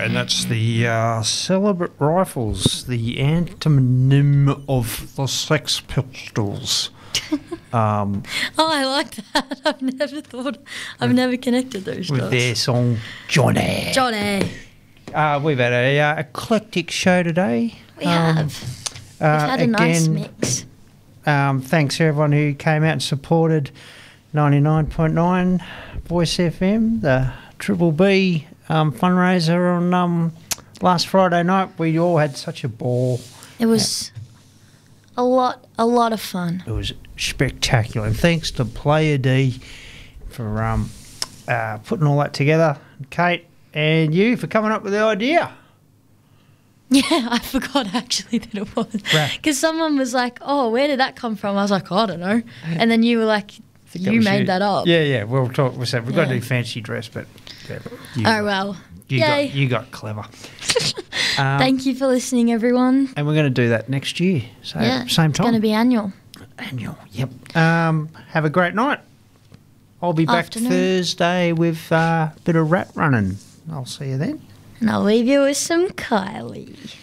and that's the Celibate Rifles, the antonym of the Sex Pistols. Oh, I like that. I've never connected those with dots. their song Johnny. Johnny. We've had a eclectic show today. We have. We've had a nice mix. Thanks to everyone who came out and supported 99.9 Voice FM, the Triple B fundraiser on last Friday night. We all had such a ball. It was a lot of fun. It was spectacular. And thanks to Player D for putting all that together. Kate and you for coming up with the idea. Yeah, I forgot actually that it was. Because someone was like, oh, where did that come from? I was like, oh, I don't know. And then you were like, you made that up. Yeah. We'll talk. We've got to do fancy dress, but... well. You got clever. Thank you for listening, everyone. And we're going to do that next year. So same time. It's going to be annual. Annual, yep. Have a great night. I'll be back Thursday with a bit of rat running. I'll see you then. And I'll leave you with some Kylie.